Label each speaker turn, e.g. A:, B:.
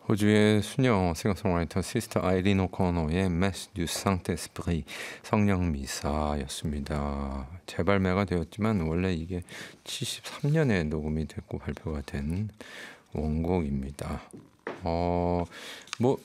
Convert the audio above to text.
A: 호주의 수녀 싱어송라이터 시스터 아이린 오코노의 Messe du Saint-Esprit 성령 미사였습니다. 재발매가 되었지만 원래 이게 73년에 녹음이 됐고 발표가 된 원곡입니다. 뭐